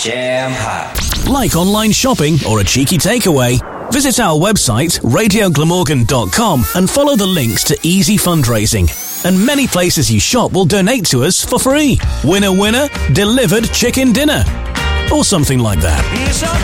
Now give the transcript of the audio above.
Jam hot. Like online shopping or a cheeky takeaway? Visit our website, radioglamorgan.com, and follow the links to easy fundraising. And many places you shop will donate to us for free. Winner, winner, delivered chicken dinner. Or something like that.